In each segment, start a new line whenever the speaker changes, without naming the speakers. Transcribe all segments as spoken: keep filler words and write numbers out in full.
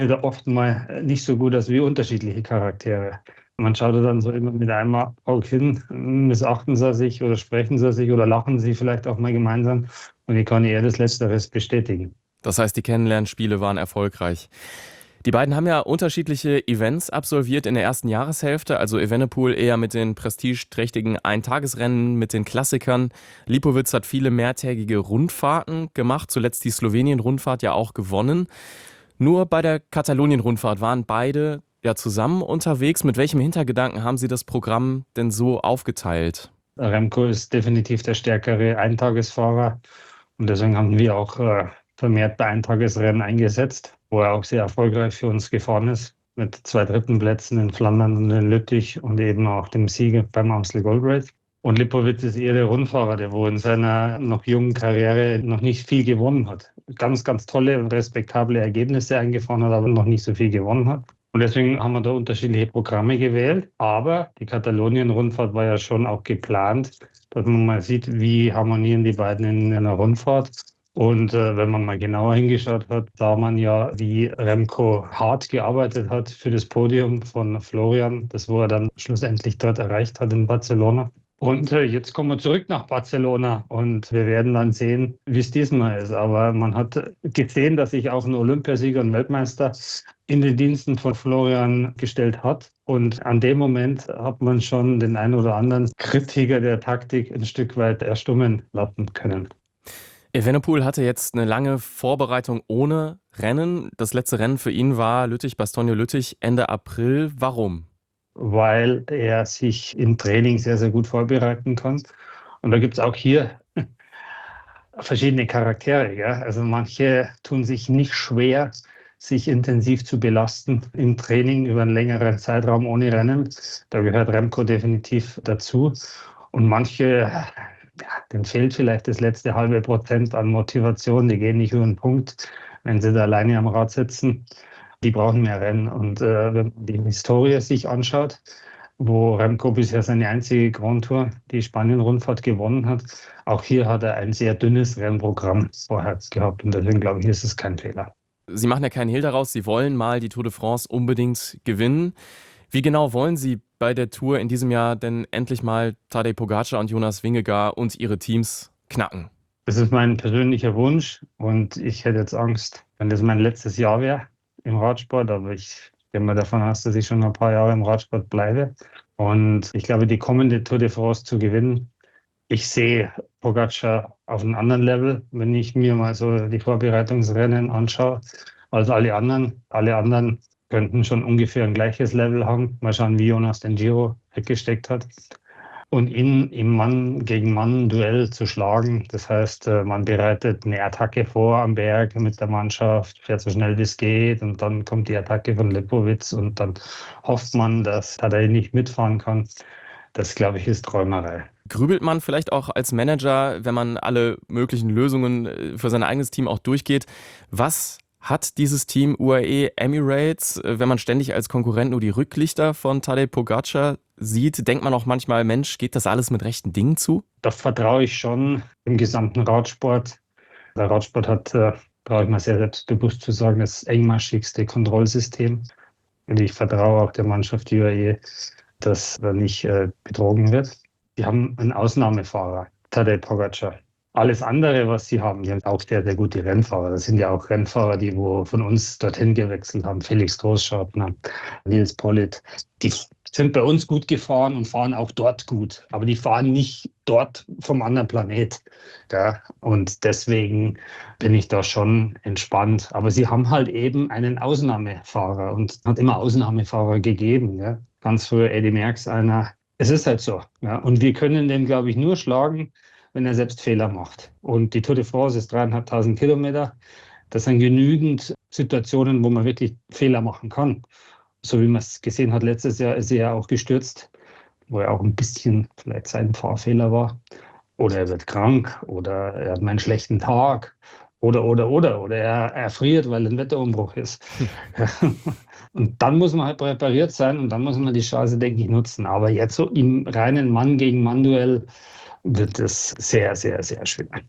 ja oft mal nicht so gut aus wie unterschiedliche Charaktere. Man schaut dann so immer mit einem Auge hin, missachten sie sich oder sprechen sie sich oder lachen sie vielleicht auch mal gemeinsam. Und ich kann eher das Letzteres bestätigen.
Das heißt, die Kennenlernspiele waren erfolgreich. Die beiden haben ja unterschiedliche Events absolviert in der ersten Jahreshälfte, also Evenepoel eher mit den prestigeträchtigen Eintagesrennen, mit den Klassikern. Lipowitz hat viele mehrtägige Rundfahrten gemacht, zuletzt die Slowenien-Rundfahrt ja auch gewonnen. Nur bei der Katalonien-Rundfahrt waren beide ja zusammen unterwegs. Mit welchem Hintergedanken haben Sie das Programm denn so aufgeteilt?
Remco ist definitiv der stärkere Eintagesfahrer und deswegen haben wir auch äh, vermehrt bei Eintagesrennen eingesetzt, wo er auch sehr erfolgreich für uns gefahren ist, mit zwei dritten Plätzen in Flandern und in Lüttich und eben auch dem Sieg beim Amstel Gold Race. Und Lipowitz ist eher der Rundfahrer, der wo in seiner noch jungen Karriere noch nicht viel gewonnen hat. Ganz, ganz tolle und respektable Ergebnisse eingefahren hat, aber noch nicht so viel gewonnen hat. Und deswegen haben wir da unterschiedliche Programme gewählt. Aber die Katalonien-Rundfahrt war ja schon auch geplant, dass man mal sieht, wie harmonieren die beiden in einer Rundfahrt. Und äh, wenn man mal genauer hingeschaut hat, sah man ja, wie Remco hart gearbeitet hat für das Podium von Florian, das wo er dann schlussendlich dort erreicht hat in Barcelona. Und äh, jetzt kommen wir zurück nach Barcelona und wir werden dann sehen, wie es diesmal ist. Aber man hat gesehen, dass sich auch ein Olympiasieger und Weltmeister in den Diensten von Florian gestellt hat. Und an dem Moment hat man schon den einen oder anderen Kritiker der Taktik ein Stück weit erstummen lassen können.
Evenepoel hatte jetzt eine lange Vorbereitung ohne Rennen. Das letzte Rennen für ihn war Lüttich-Bastogne-Lüttich Ende April. Warum?
Weil er sich im Training sehr, sehr gut vorbereiten kann. Und da gibt es auch hier verschiedene Charaktere. Gell? Also manche tun sich nicht schwer, sich intensiv zu belasten im Training über einen längeren Zeitraum ohne Rennen. Da gehört Remco definitiv dazu. Und manche, ja, denen fehlt vielleicht das letzte halbe Prozent an Motivation. Die gehen nicht über den Punkt, wenn sie da alleine am Rad sitzen. Die brauchen mehr Rennen. Und äh, wenn man die Historie sich anschaut, wo Remco bisher seine einzige Grand Tour, die Spanien-Rundfahrt, gewonnen hat, auch hier hat er ein sehr dünnes Rennprogramm vorher gehabt. Und deswegen glaube ich, ist es kein Fehler.
Sie machen ja keinen Hehl daraus, Sie wollen mal die Tour de France unbedingt gewinnen. Wie genau wollen Sie bei der Tour in diesem Jahr denn endlich mal Tadej Pogačar und Jonas Vingegaard und ihre Teams knacken?
Das ist mein persönlicher Wunsch und ich hätte jetzt Angst, wenn das mein letztes Jahr wäre im Radsport, aber ich gehe mal davon aus, dass ich schon ein paar Jahre im Radsport bleibe. Und ich glaube, die kommende Tour de France zu gewinnen, ich sehe Pogačar auf einem anderen Level, wenn ich mir mal so die Vorbereitungsrennen anschaue, als alle anderen. Alle anderen könnten schon ungefähr ein gleiches Level haben. Mal schauen, wie Jonas den Giro weggesteckt hat. Und ihn im Mann-gegen-Mann-Duell zu schlagen, das heißt, man bereitet eine Attacke vor am Berg mit der Mannschaft, fährt so schnell wie es geht und dann kommt die Attacke von Lipowitz und dann hofft man, dass Tadej nicht mitfahren kann. Das, glaube ich, ist Träumerei.
Grübelt man vielleicht auch als Manager, wenn man alle möglichen Lösungen für sein eigenes Team auch durchgeht? Was hat dieses Team U A E Emirates, wenn man ständig als Konkurrent nur die Rücklichter von Tadej Pogačar sieht, denkt man auch manchmal, Mensch, geht das alles mit rechten Dingen zu?
Da vertraue ich schon im gesamten Radsport. Der Radsport hat, äh, brauche ich mal sehr selbstbewusst zu sagen, das engmaschigste Kontrollsystem. Und ich vertraue auch der Mannschaft U A E, dass da nicht äh, betrogen wird. Die haben einen Ausnahmefahrer, Tadej Pogačar. Alles andere, was sie haben, die haben auch sehr, sehr gute Rennfahrer. Das sind ja auch Rennfahrer, die wo von uns dorthin gewechselt haben. Felix Großschartner, Nils Politt. Die sind bei uns gut gefahren und fahren auch dort gut. Aber die fahren nicht dort vom anderen Planet. Ja? Und deswegen bin ich da schon entspannt. Aber sie haben halt eben einen Ausnahmefahrer und es hat immer Ausnahmefahrer gegeben. Ja? Ganz früher Eddy Merckx einer. Es ist halt so. Ja? Und wir können den, glaube ich, nur schlagen, wenn er selbst Fehler macht. Und die Tour de France ist dreieinhalbtausend Kilometer. Das sind genügend Situationen, wo man wirklich Fehler machen kann. So wie man es gesehen hat, letztes Jahr ist er ja auch gestürzt, wo er auch ein bisschen vielleicht sein Fahrfehler war. Oder er wird krank oder er hat einen schlechten Tag oder, oder, oder. Oder er erfriert, weil ein Wetterumbruch ist. Und dann muss man halt präpariert sein und dann muss man die Chance, denke ich, nutzen. Aber jetzt so im reinen Mann-gegen-Mann-Duell wird es sehr, sehr, sehr schwer.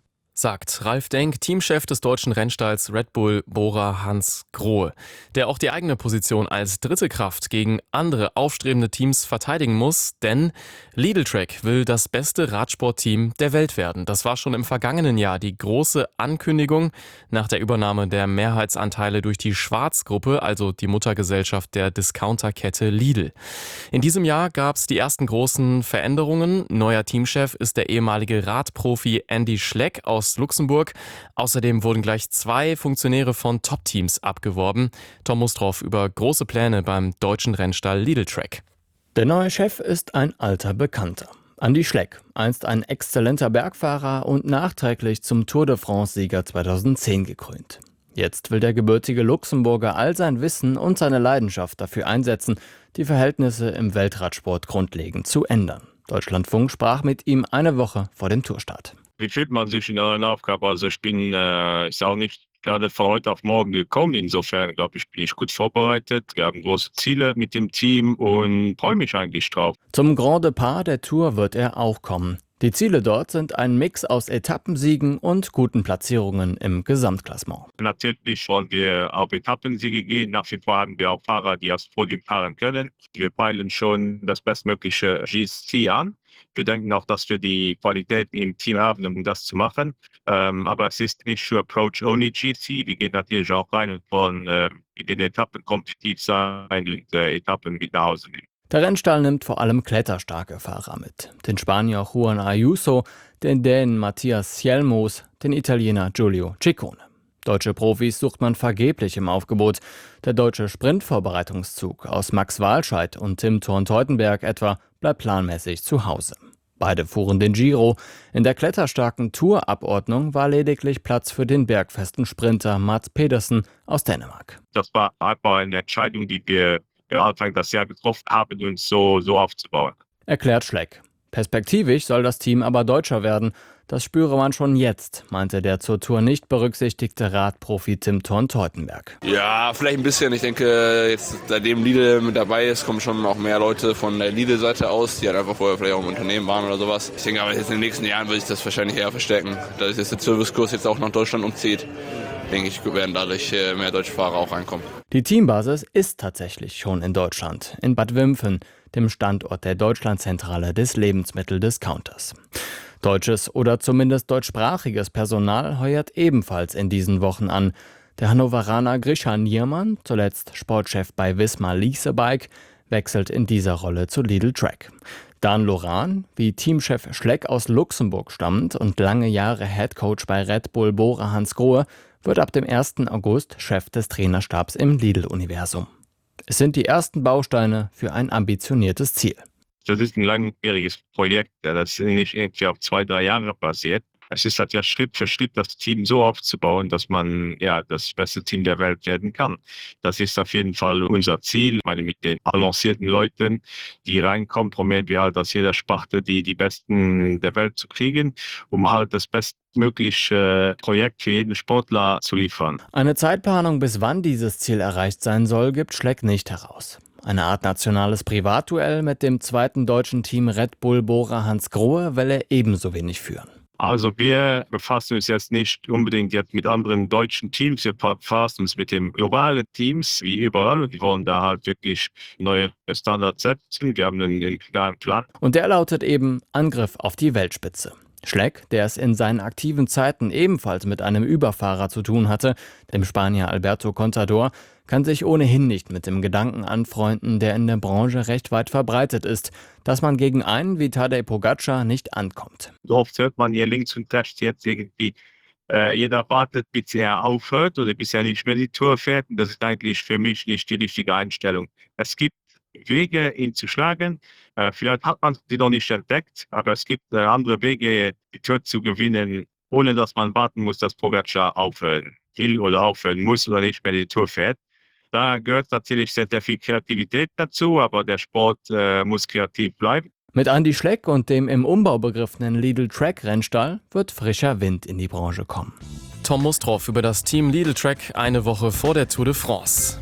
sagt Ralf Denk, Teamchef des deutschen Rennstalls Red Bull Bora Hansgrohe, der auch die eigene Position als dritte Kraft gegen andere aufstrebende Teams verteidigen muss, denn Lidl Trek will das beste Radsportteam der Welt werden. Das war schon im vergangenen Jahr die große Ankündigung nach der Übernahme der Mehrheitsanteile durch die Schwarz-Gruppe, also die Muttergesellschaft der Discounterkette Lidl. In diesem Jahr gab es die ersten großen Veränderungen. Neuer Teamchef ist der ehemalige Radprofi Andy Schleck aus Luxemburg. Außerdem wurden gleich zwei Funktionäre von Top-Teams abgeworben. Tom Mustroff über große Pläne beim deutschen Rennstall Lidl Trek.
Der neue Chef ist ein alter Bekannter. Andy Schleck, einst ein exzellenter Bergfahrer und nachträglich zum Tour de France-Sieger zweitausendzehn gekrönt. Jetzt will der gebürtige Luxemburger all sein Wissen und seine Leidenschaft dafür einsetzen, die Verhältnisse im Weltradsport grundlegend zu ändern. Deutschlandfunk sprach mit ihm eine Woche vor dem Tourstart.
Wie fühlt man sich in einer Aufgabe? Also ich bin äh, ist auch nicht gerade von heute auf morgen gekommen. Insofern glaube ich, bin ich gut vorbereitet. Wir haben große Ziele mit dem Team und freue mich eigentlich drauf.
Zum Grand Depart der Tour wird er auch kommen. Die Ziele dort sind ein Mix aus Etappensiegen und guten Platzierungen im Gesamtklassement.
Natürlich wollen wir auf Etappensiege gehen. Nach wie vor haben wir auch Fahrer, die aufs Podium fahren können. Wir peilen schon das bestmögliche G S C an. Wir denken auch, dass wir die Qualität im Team haben, um das zu machen. Ähm, aber es ist nicht für Approach only G C. Wir gehen natürlich auch rein und wollen äh, in den Etappen kompetitiv sein und äh, Etappen mit nach Hause nehmen.
Der Rennstall nimmt vor allem kletterstarke Fahrer mit. Den Spanier Juan Ayuso, den Dänen Matthias Sjelmos, den Italiener Giulio Ciccone. Deutsche Profis sucht man vergeblich im Aufgebot. Der deutsche Sprintvorbereitungszug aus Max Walscheid und Tim Thorn-Teutenberg etwa bleibt planmäßig zu Hause. Beide fuhren den Giro. In der kletterstarken Tourabordnung war lediglich Platz für den bergfesten Sprinter Mats Pedersen aus Dänemark.
Das war einfach eine Entscheidung, die wir Anfang das Jahr getroffen haben, uns so, so aufzubauen.
Erklärt Schleck. Perspektivisch soll das Team aber deutscher werden. Das spüre man schon jetzt, meinte der zur Tour nicht berücksichtigte Radprofi Tim Thorn-Teutenberg.
Ja, vielleicht ein bisschen. Ich denke, jetzt seitdem Lidl mit dabei ist, kommen schon auch mehr Leute von der Lidl-Seite aus, die halt einfach vorher vielleicht auch im Unternehmen waren oder sowas. Ich denke aber jetzt in den nächsten Jahren wird sich das wahrscheinlich eher verstärken. Da ist jetzt der Servicekurs jetzt auch nach Deutschland umzieht, denke ich, werden dadurch mehr deutsche Fahrer auch reinkommen.
Die Teambasis ist tatsächlich schon in Deutschland, in Bad Wimpfen, dem Standort der Deutschlandzentrale des Lebensmitteldiscounters. Deutsches oder zumindest deutschsprachiges Personal heuert ebenfalls in diesen Wochen an. Der Hannoveraner Grisha Niermann, zuletzt Sportchef bei Visma Lease Bike, wechselt in dieser Rolle zu Lidl Trek. Dan Loran, wie Teamchef Schleck aus Luxemburg stammt und lange Jahre Headcoach bei Red Bull Bora Hansgrohe, wird ab dem ersten August Chef des Trainerstabs im Lidl-Universum. Es sind die ersten Bausteine für ein ambitioniertes Ziel.
Das ist ein langjähriges Projekt, das nicht irgendwie auf zwei, drei Jahre passiert. Es ist halt ja Schritt für Schritt das Team so aufzubauen, dass man ja das beste Team der Welt werden kann. Das ist auf jeden Fall unser Ziel. Ich meine, mit den avancierten Leuten, die reinkommen, probieren wir halt aus jeder Sparte die, die Besten der Welt zu kriegen, um halt das bestmögliche Projekt für jeden Sportler zu liefern.
Eine Zeitplanung, bis wann dieses Ziel erreicht sein soll, gibt Schleck nicht heraus. Eine Art nationales Privatduell mit dem zweiten deutschen Team Red Bull Bora Hansgrohe will er ebenso wenig führen.
Also wir befassen uns jetzt nicht unbedingt jetzt mit anderen deutschen Teams, wir befassen uns mit den globalen Teams, wie überall. Wir wollen da halt wirklich neue Standards setzen. Wir haben einen klaren Plan.
Und der lautet eben Angriff auf die Weltspitze. Schleck, der es in seinen aktiven Zeiten ebenfalls mit einem Überfahrer zu tun hatte, dem Spanier Alberto Contador, kann sich ohnehin nicht mit dem Gedanken anfreunden, der in der Branche recht weit verbreitet ist, dass man gegen einen wie Tadej Pogacar nicht ankommt.
So oft hört man hier links und rechts jetzt irgendwie, äh, jeder wartet, bis er aufhört oder bis er nicht mehr die Tour fährt. Und das ist eigentlich für mich nicht die richtige Einstellung. Es gibt Wege, ihn zu schlagen. Äh, vielleicht hat man sie noch nicht entdeckt, aber es gibt äh, andere Wege, die Tour zu gewinnen, ohne dass man warten muss, dass Pogacar aufhören will oder aufhören muss oder nicht mehr die Tour fährt. Da gehört natürlich sehr, sehr viel Kreativität dazu, aber der Sport äh, muss kreativ bleiben.
Mit Andy Schleck und dem im Umbau begriffenen Lidl Trek Rennstall wird frischer Wind in die Branche kommen.
Tom Mustroff über das Team Lidl Trek eine Woche vor der Tour de France.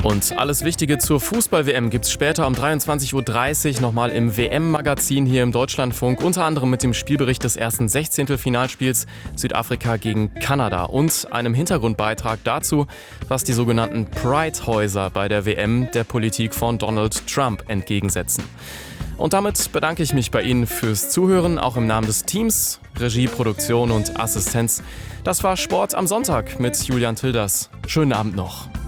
Und alles Wichtige zur Fußball-W M gibt's später um dreiundzwanzig Uhr dreißig nochmal im W M-Magazin hier im Deutschlandfunk. Unter anderem mit dem Spielbericht des ersten Sechzehntelfinalspiels Südafrika gegen Kanada und einem Hintergrundbeitrag dazu, was die sogenannten Pride-Häuser bei der W M der Politik von Donald Trump entgegensetzen. Und damit bedanke ich mich bei Ihnen fürs Zuhören, auch im Namen des Teams, Regie, Produktion und Assistenz. Das war Sport am Sonntag mit Julian Tilders. Schönen Abend noch.